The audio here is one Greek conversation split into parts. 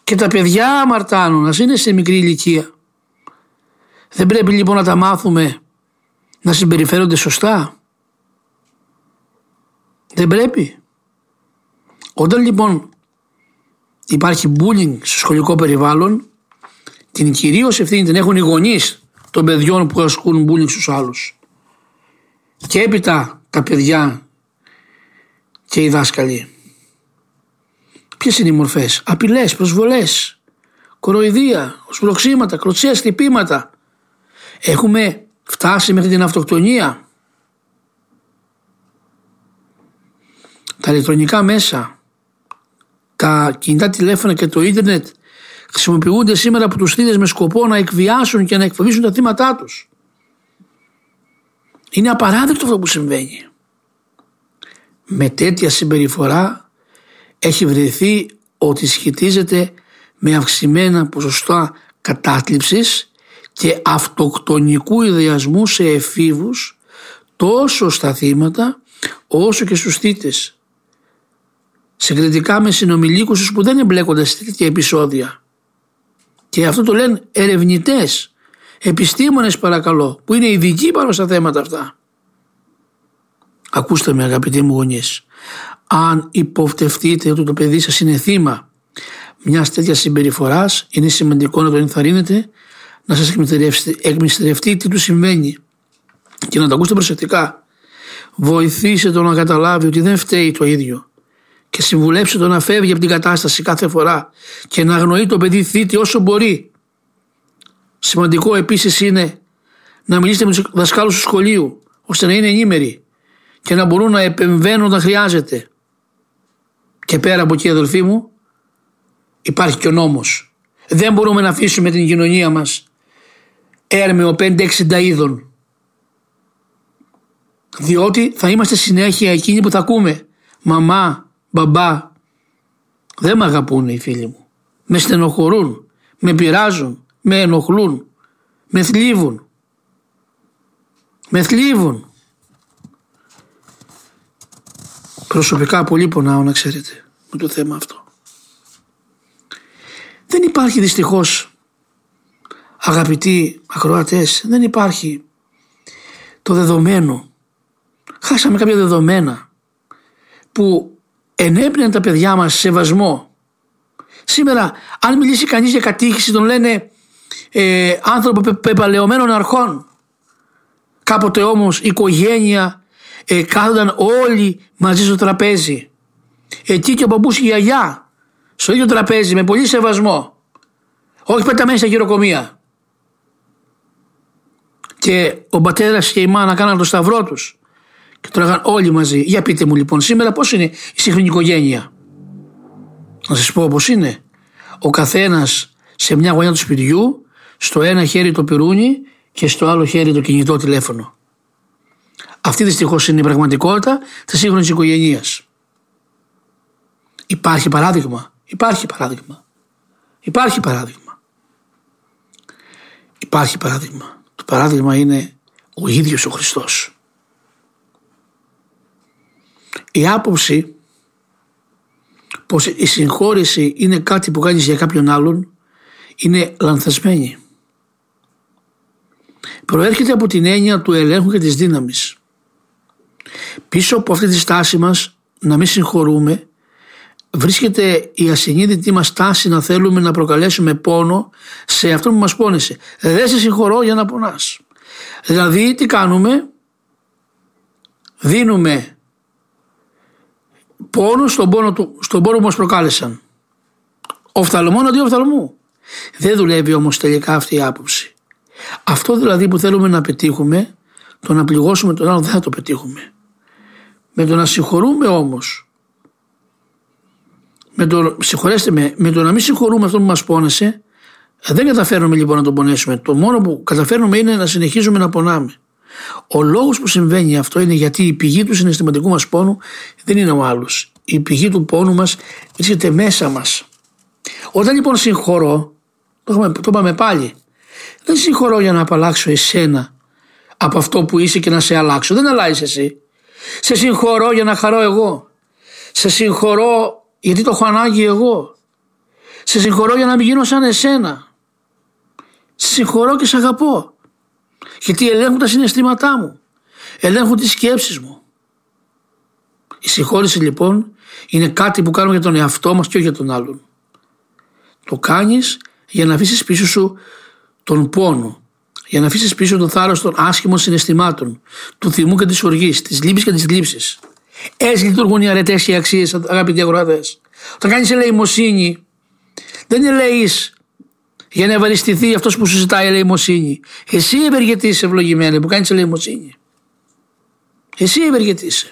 Και τα παιδιά αμαρτάνουν, ας είναι σε μικρή ηλικία. Δεν πρέπει λοιπόν να τα μάθουμε να συμπεριφέρονται σωστά? Δεν πρέπει? Όταν λοιπόν υπάρχει bullying στο σχολικό περιβάλλον, την κυρίως ευθύνη την έχουν οι γονείς των παιδιών που ασκούν bullying στους άλλους. Και έπειτα τα παιδιά και οι δάσκαλοι. Ποιες είναι οι μορφές? Απειλές, προσβολές, κοροϊδία, σπροξήματα, κλωτσίες, χτυπήματα. Έχουμε φτάσει μέχρι την αυτοκτονία. Τα ηλεκτρονικά μέσα, τα κινητά τηλέφωνα και το ίντερνετ χρησιμοποιούνται σήμερα από τους θύτες με σκοπό να εκβιάσουν και να εκφοβήσουν τα θύματά τους. Είναι απαράδεκτο αυτό που συμβαίνει. Με τέτοια συμπεριφορά έχει βρεθεί ότι σχετίζεται με αυξημένα ποσοστά κατάθλιψης και αυτοκτονικού ιδεασμού σε εφήβους, τόσο στα θύματα όσο και στους θύτες. Συγκριτικά με συνομιλίκους που δεν εμπλέκονται σε τέτοια επεισόδια. Και αυτό το λένε ερευνητές, επιστήμονες παρακαλώ, που είναι ειδικοί πάνω στα θέματα αυτά. Ακούστε με αγαπητοί μου γονείς, αν υποπτευτείτε ότι το παιδί σας είναι θύμα μιας τέτοιας συμπεριφοράς, είναι σημαντικό να το ενθαρρύνετε να σας εκμυστηρευτεί τι του συμβαίνει και να το ακούσετε προσεκτικά. Βοηθήστε το να καταλάβει ότι δεν φταίει το ίδιο και συμβουλέψτε το να φεύγει από την κατάσταση κάθε φορά και να αγνοεί το παιδί θήτη όσο μπορεί. Σημαντικό επίσης είναι να μιλήσετε με τους δασκάλους του σχολείου ώστε να είναι ενήμεροι και να μπορούν να επεμβαίνουν όταν χρειάζεται. Και πέρα από εκεί, αδελφοί μου, υπάρχει και ο νόμος. Δεν μπορούμε να αφήσουμε την κοινωνία μας έρμεο 5-60 είδων, διότι θα είμαστε συνέχεια εκείνοι που θα ακούμε μαμά, μπαμπά, δεν με αγαπούν οι φίλοι μου, με στενοχωρούν, με πειράζουν, με ενοχλούν, με θλίβουν. Προσωπικά πολύ πονάω, να ξέρετε, με το θέμα αυτό. Δεν υπάρχει δυστυχώς, αγαπητοί ακροατές, δεν υπάρχει το δεδομένο. Χάσαμε κάποια δεδομένα που ενέπνεαν τα παιδιά μας σεβασμό. Σήμερα αν μιλήσει κανείς για κατήχηση τον λένε άνθρωπο πεπαλαιωμένων αρχών. Κάποτε όμως η οικογένεια κάθονταν όλοι μαζί στο τραπέζι. Εκεί και ο μπαμπούς και η γιαγιά στο ίδιο τραπέζι με πολύ σεβασμό. Όχι πεταμένοι στα γυροκομεία. Και ο πατέρας και η μάνα κάναν το σταυρό τους και τρώγαν όλοι μαζί. Για πείτε μου λοιπόν σήμερα πώς είναι η σύγχρονη οικογένεια? Να σας πω πώς είναι. Ο καθένας σε μια γωνιά του σπιτιού, στο ένα χέρι το πυρούνι και στο άλλο χέρι το κινητό τηλέφωνο. Αυτή δυστυχώς είναι η πραγματικότητα της σύγχρονης οικογένειας. Υπάρχει παράδειγμα. Το παράδειγμα είναι ο ίδιος ο Χριστός. Η άποψη πως η συγχώρεση είναι κάτι που κάνεις για κάποιον άλλον είναι λανθασμένη. Προέρχεται από την έννοια του ελέγχου και της δύναμης. Πίσω από αυτή τη στάση μας να μην συγχωρούμε βρίσκεται η ασυνείδητη μας τάση να θέλουμε να προκαλέσουμε πόνο σε αυτόν που μας πόνεσε. Δεν σε συγχωρώ για να πονάς. Δηλαδή τι κάνουμε? Δίνουμε πόνο στον πόνο που μας προκάλεσαν. Οφθαλμόν αντί οφθαλμού. Δεν δουλεύει όμως τελικά αυτή η άποψη. Αυτό δηλαδή που θέλουμε να πετύχουμε, το να πληγώσουμε τον άλλο, δεν θα το πετύχουμε. Με το να συγχωρούμε όμως, με το να μην συγχωρούμε αυτόν που μας πόνεσε, δεν καταφέρνουμε λοιπόν να τον πονέσουμε. Το μόνο που καταφέρνουμε είναι να συνεχίζουμε να πονάμε. Ο λόγος που συμβαίνει αυτό είναι γιατί η πηγή του συναισθηματικού μας πόνου δεν είναι ο άλλος. Η πηγή του πόνου μας βρίσκεται μέσα μας. Όταν λοιπόν συγχωρώ, το είπαμε πάλι, δεν συγχωρώ για να απαλλάξω εσένα από αυτό που είσαι και να σε αλλάξω. Δεν αλλάζεις εσύ. Σε συγχωρώ για να χαρώ εγώ. Σε συγχωρώ γιατί το έχω ανάγκη εγώ. Σε συγχωρώ για να μην γίνω σαν εσένα. Σε συγχωρώ και σε αγαπώ. Γιατί ελέγχουν τα συναισθήματά μου. Ελέγχουν τις σκέψεις μου. Η συγχώρεση λοιπόν είναι κάτι που κάνουμε για τον εαυτό μας και όχι για τον άλλον. Το κάνεις για να αφήσεις πίσω σου τον πόνο, για να αφήσεις πίσω το θάρρος των άσχημων συναισθημάτων, του θυμού και της οργής, της λύπης και της θλίψης. Έτσι λειτουργούν οι αρετές και οι αξίες, αγαπητοί ακροατές. Όταν κάνεις ελεημοσύνη, δεν ελεείς για να ευαριστηθεί αυτός που σου ζητάει ελεημοσύνη. Εσύ ευεργετείσαι, ευλογημένη, που κάνεις ελεημοσύνη. Εσύ ευεργετείσαι.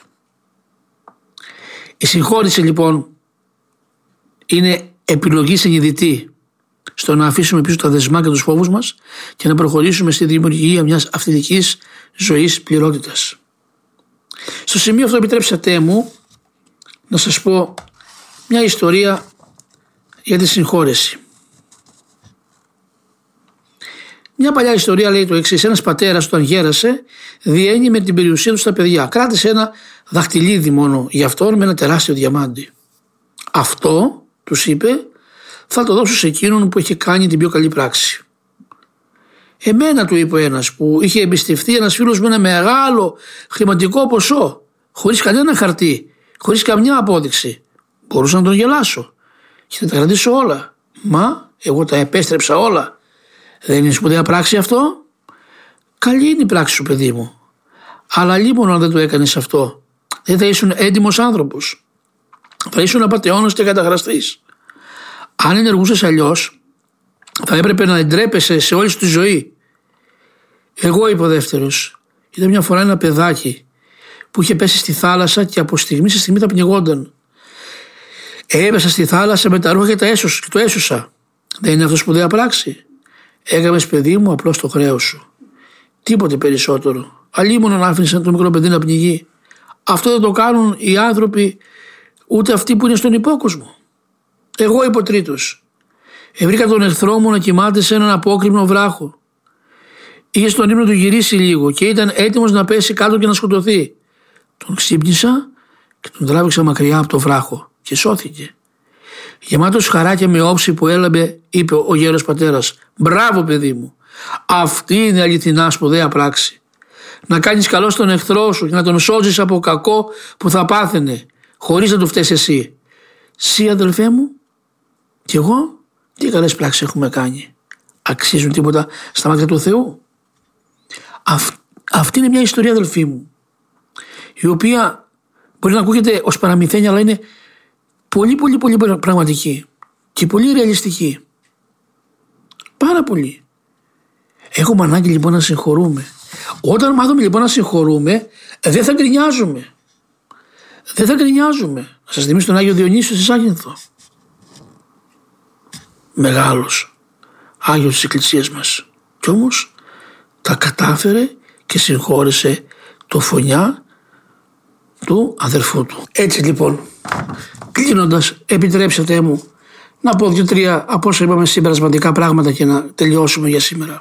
Η συγχώρηση λοιπόν είναι επιλογή συνειδητή στο να αφήσουμε πίσω τα δεσμά και τους φόβους μας και να προχωρήσουμε στη δημιουργία μιας αυθεντικής ζωής πληρότητας. Στο σημείο αυτό επιτρέψατε μου να σας πω μια ιστορία για τη συγχώρεση. Μια παλιά ιστορία λέει το εξής: ένας πατέρας όταν γέρασε διένει με την περιουσία του στα παιδιά. Κράτησε ένα δαχτυλίδι μόνο για αυτόν με ένα τεράστιο διαμάντι. Αυτό, τους είπε, θα το δώσω σε εκείνον που έχει κάνει την πιο καλή πράξη. Εμένα, του είπε ένας που είχε εμπιστευτεί ένας φίλος με ένα μεγάλο χρηματικό ποσό, χωρίς κανένα χαρτί, χωρίς καμιά απόδειξη. Μπορούσα να τον γελάσω και να τα κρατήσω όλα. Μα εγώ τα επέστρεψα όλα. Δεν είναι σπουδαία πράξη αυτό? Καλή είναι η πράξη σου, παιδί μου. Αλλά λίγο αν δεν το έκανες αυτό, δεν θα ήσουν έντιμος άνθρωπος. Θα ήσουν απατεώνας και καταχραστής. Αν ενεργούσες αλλιώς, θα έπρεπε να εντρέπεσαι σε όλη σου τη ζωή. Εγώ, είπε ο δεύτερος, είδα μια φορά ένα παιδάκι που είχε πέσει στη θάλασσα και από στιγμή σε στιγμή θα πνιγόταν. Έπεσα στη θάλασσα με τα ρούχα και το έσωσα. Δεν είναι αυτό σπουδαία πράξη? Έκαμες, παιδί μου, απλώς το χρέος σου. Τίποτε περισσότερο. Αλλήμον να άφηνες το μικρό παιδί να πνιγεί. Αυτό δεν το κάνουν οι άνθρωποι, ούτε αυτοί που είναι στον υπόκοσμο. Εγώ, είπε ο τρίτος, βρήκα τον εχθρό μου να κοιμάται σε έναν απόκρημνο βράχο. Είχε στον ύπνο του γυρίσει λίγο και ήταν έτοιμος να πέσει κάτω και να σκοτωθεί. Τον ξύπνησα και τον τράβηξα μακριά από το βράχο και σώθηκε. Γεμάτος χαρά και με όψη που έλαμπε, είπε ο γέρος πατέρας: «Μπράβο, παιδί μου, αυτή είναι αληθινά σπουδαία πράξη. Να κάνεις καλό στον εχθρό σου και να τον σώζεις από κακό που θα πάθαινε, χωρίς να του φταίς εσύ. Συ, αδελφέ μου, κι εγώ, τι καλές πράξεις έχουμε κάνει? Αξίζουν τίποτα στα μάτια του Θεού?» Αυτή είναι μια ιστορία, αδελφοί μου, η οποία μπορεί να ακούγεται ως παραμυθένια, αλλά είναι πολύ πραγματική και πολύ ρεαλιστική. Πάρα πολύ. Έχουμε ανάγκη λοιπόν να συγχωρούμε. Όταν μάθουμε λοιπόν να συγχωρούμε, δεν θα γκρινιάζουμε. Δεν θα γκρινιάζουμε. Να σας θυμίσω τον Άγιο Διονύσιο στη Σάγινθο. Μεγάλος Άγιος της Εκκλησίας μας. Κι όμως τα κατάφερε και συγχώρεσε το φωνιά του αδερφού του. Έτσι λοιπόν, κλείνοντας, επιτρέψτε μου να πω 2-3 από όσα είπαμε συμπερασματικά πράγματα και να τελειώσουμε για σήμερα.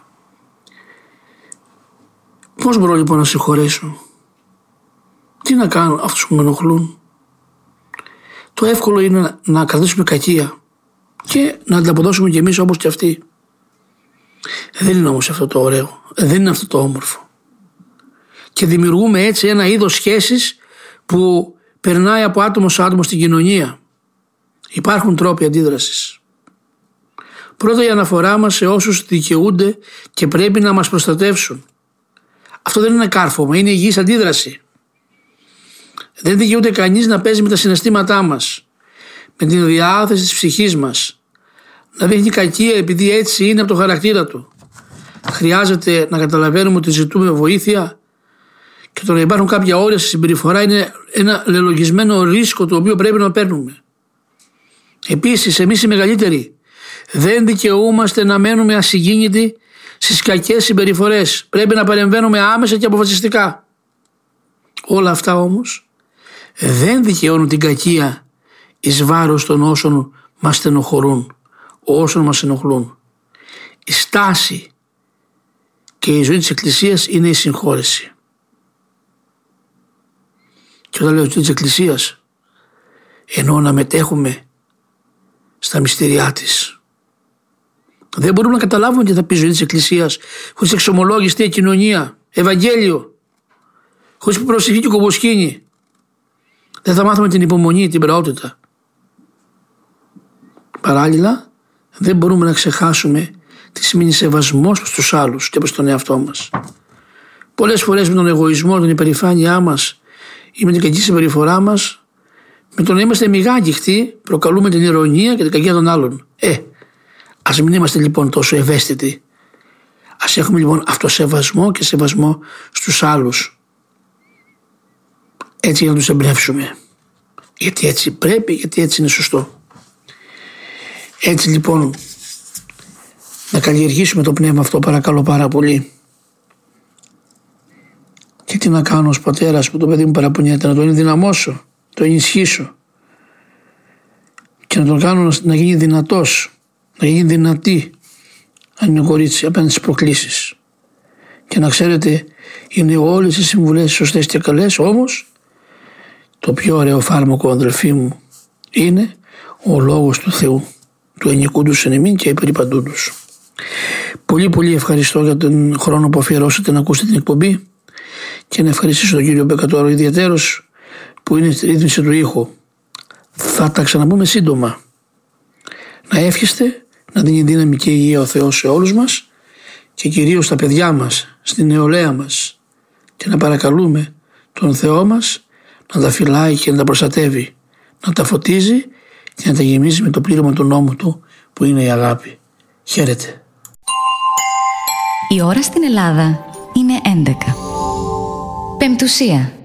Πώς μπορώ λοιπόν να συγχωρέσω? Τι να κάνω αυτούς που με ενοχλούν? Το εύκολο είναι να κρατήσουμε κακία και να ανταποδώσουμε κι εμείς όπως κι αυτοί. Δεν είναι όμως αυτό το ωραίο, δεν είναι αυτό το όμορφο. Και δημιουργούμε έτσι ένα είδος σχέσης που περνάει από άτομο σε άτομο στην κοινωνία. Υπάρχουν τρόποι αντίδρασης. Πρώτα, η αναφορά μας σε όσους δικαιούνται και πρέπει να μας προστατεύσουν. Αυτό δεν είναι κάρφωμα, είναι υγιής αντίδραση. Δεν δικαιούται κανείς να παίζει με τα συναισθήματά μας, με την διάθεση της ψυχής μας, να δείχνει κακία επειδή έτσι είναι από το χαρακτήρα του. Χρειάζεται να καταλαβαίνουμε ότι ζητούμε βοήθεια και το να υπάρχουν κάποια όρια στη συμπεριφορά είναι ένα λελογισμένο ρίσκο το οποίο πρέπει να παίρνουμε. Επίσης, εμείς οι μεγαλύτεροι δεν δικαιούμαστε να μένουμε ασυγκίνητοι στις κακές συμπεριφορές. Πρέπει να παρεμβαίνουμε άμεσα και αποφασιστικά. Όλα αυτά όμως δεν δικαιώνουν την κακία εις βάρος των όσων μας στενοχωρούν, όσων μας ενοχλούν. Η στάση και η ζωή της Εκκλησίας είναι η συγχώρεση. Και όταν λέω ζωή της Εκκλησίας, εννοώ να μετέχουμε στα μυστήριά της. Δεν μπορούμε να καταλάβουμε τι θα πει η ζωή της Εκκλησίας χωρίς εξομολόγηση, θεία κοινωνία, Ευαγγέλιο, χωρίς προσευχή και κομποσκήνη. Δεν θα μάθουμε την υπομονή, την πραότητα. Παράλληλα, δεν μπορούμε να ξεχάσουμε τι σημαίνει σεβασμός προς τους άλλους και προς τον εαυτό μας. Πολλές φορές με τον εγωισμό, την υπερηφάνειά μας ή με την κακή συμπεριφορά μας, με το να είμαστε μηγάγγιχτοι, προκαλούμε την ηρωνία και την κακία των άλλων. Ας μην είμαστε λοιπόν τόσο ευαίσθητοι. Ας έχουμε λοιπόν αυτοσεβασμό και σεβασμό στους άλλους. Έτσι για να τους εμπνεύσουμε. Γιατί έτσι πρέπει, γιατί έτσι είναι σωστό. Έτσι λοιπόν να καλλιεργήσουμε το πνεύμα αυτό, παρακαλώ πάρα πολύ. Και τι να κάνω ως πατέρας που το παιδί μου παραπονιέται, να τον ενδυναμώσω, το ενισχύσω και να τον κάνω να γίνει δυνατός, να γίνει δυνατή, αν είναι κορίτσι, απέναντι στις προκλήσεις. Και να ξέρετε, είναι όλες οι συμβουλές σωστές και καλές, όμως το πιο ωραίο φάρμακο, αδελφοί μου, είναι ο λόγος του Θεού, του ενικούντους εν ημίν και υπερηπαντούντους. Πολύ πολύ ευχαριστώ για τον χρόνο που αφιερώσατε να ακούσετε την εκπομπή και να ευχαριστήσω τον κύριο Μπεκατόρο ιδιαίτερος που είναι στη ρύθμιση του ήχου. Θα τα ξαναπούμε σύντομα. Να εύχεστε να δίνει δύναμη και υγεία ο Θεός σε όλους μας και κυρίως στα παιδιά μας, στην νεολαία μας, και να παρακαλούμε τον Θεό μας να τα φυλάει και να τα προστατεύει, να τα φωτίζει και να τα γεμίζει με το πλήρωμα του νόμου του που είναι η αγάπη. Χαίρετε. Η ώρα στην Ελλάδα είναι 11. Πεμπτουσία.